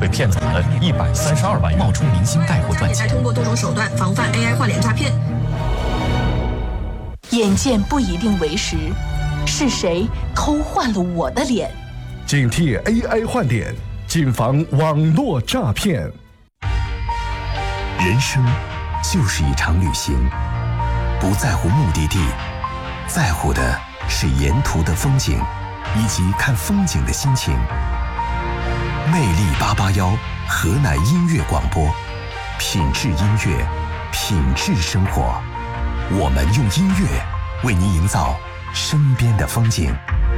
被骗走了132万元，冒充明星带货赚钱， 也在通过多种手段防范 AI 换脸诈骗。 眼见不一定为实，是谁偷换了我的脸？ 警惕 AI 换脸，谨防网络诈骗。 人生就是一场旅行，不在乎目的地，在乎的是沿途的风景以及看风景的心情。魅力881河南音乐广播，品质音乐，品质生活。我们用音乐为您营造身边的风景。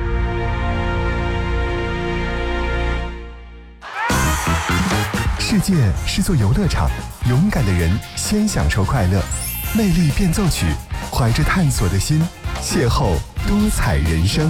世界是座游乐场，勇敢的人先享受快乐。魅力变奏曲，怀着探索的心，邂逅多彩人生。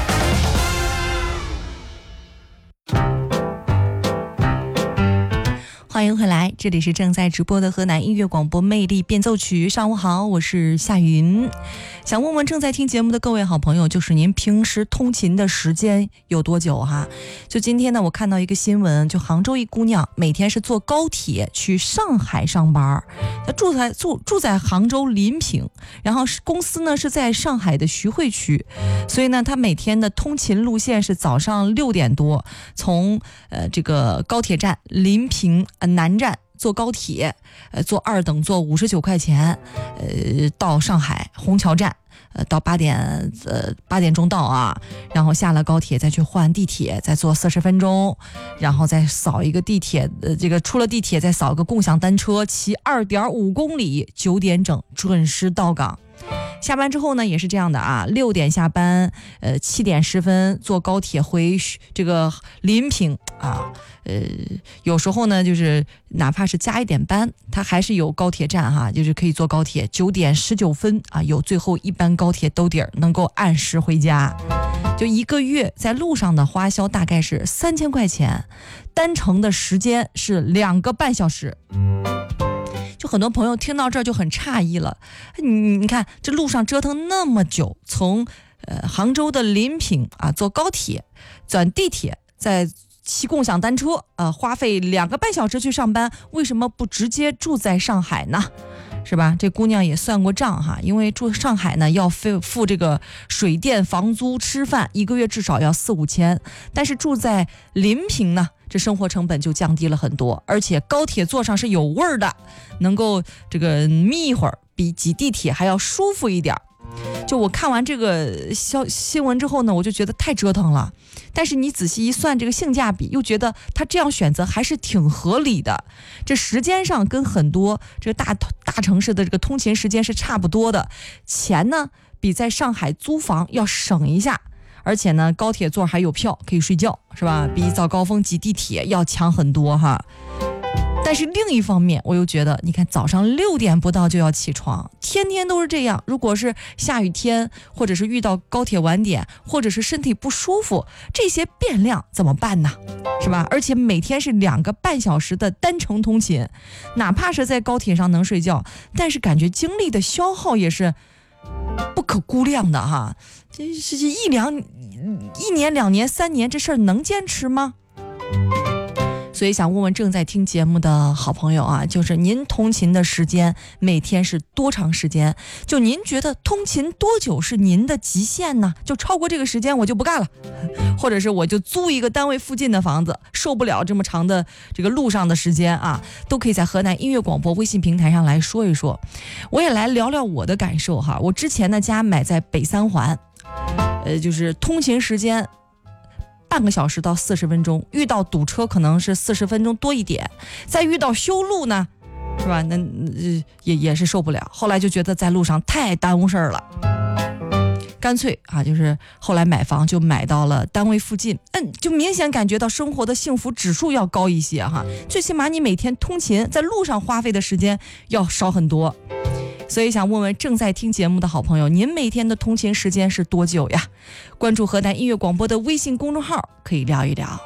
欢迎回来，这里是正在直播的河南音乐广播魅力变奏曲。上午好，我是夏云。想问问正在听节目的各位好朋友，就是您平时通勤的时间有多久哈？就今天呢，我看到一个新闻，就杭州一姑娘每天是坐高铁去上海上班，她住在杭州临平，然后公司呢是在上海的徐汇区，所以呢，她每天的通勤路线是早上6点多从这个高铁站临平南站坐高铁，坐2等坐59块钱，到上海虹桥站，到8点钟到啊，然后下了高铁再去换地铁，再坐40分钟，然后再扫一个地铁，这个出了地铁再扫个共享单车，骑2.5公里，9点整准时到岗。下班之后呢也是这样的啊，6点下班，7点10分坐高铁回这个临平啊，有时候呢就是哪怕是加一点班，它还是有高铁站哈，就是可以坐高铁，9点19分啊有最后一班高铁兜底儿，能够按时回家。就一个月在路上的花销大概是3000块钱，单程的时间是2个半小时。就很多朋友听到这儿就很诧异了，你看这路上折腾那么久，从杭州的临平啊坐高铁，转地铁，再骑共享单车，花费2个半小时去上班，为什么不直接住在上海呢？是吧？这姑娘也算过账哈，因为住上海呢要付这个水电房租吃饭，一个月至少要4-5千，但是住在临平呢，这生活成本就降低了很多，而且高铁坐上是有味儿的，能够这个眯一会儿，比挤地铁还要舒服一点。就我看完这个新闻之后呢，我就觉得太折腾了，但是你仔细一算这个性价比，又觉得他这样选择还是挺合理的。这时间上跟很多这个大城市的这个通勤时间是差不多的，钱呢比在上海租房要省一下，而且呢高铁座还有票可以睡觉，是吧？比早高峰挤地铁要强很多哈。但是另一方面，我又觉得，你看早上6点不到就要起床，天天都是这样。如果是下雨天，或者是遇到高铁晚点，或者是身体不舒服，这些变量怎么办呢？是吧？而且每天是2个半小时的单程通勤，哪怕是在高铁上能睡觉，但是感觉精力的消耗也是不可估量的哈。这是1年、2年、3年，这事儿能坚持吗？所以想问问正在听节目的好朋友啊，就是您通勤的时间每天是多长时间？就您觉得通勤多久是您的极限呢？就超过这个时间我就不干了，或者是我就租一个单位附近的房子，受不了这么长的这个路上的时间啊，都可以在河南音乐广播微信平台上来说一说。我也来聊聊我的感受哈。我之前的家买在北3环，就是通勤时间半个小时到40分钟，遇到堵车可能是40分钟多一点，再遇到修路呢，是吧？那也是受不了。后来就觉得在路上太耽误事儿了，干脆啊，就是后来买房就买到了单位附近，就明显感觉到生活的幸福指数要高一些哈。最起码你每天通勤在路上花费的时间要少很多。所以想问问正在听节目的好朋友，您每天的通勤时间是多久呀？关注河南音乐广播的微信公众号，可以聊一聊。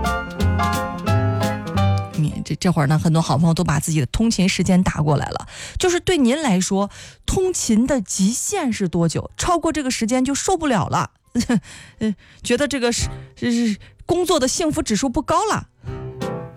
这会儿呢，很多好朋友都把自己的通勤时间打过来了，就是对您来说，通勤的极限是多久？超过这个时间就受不了了，觉得这个是工作的幸福指数不高了。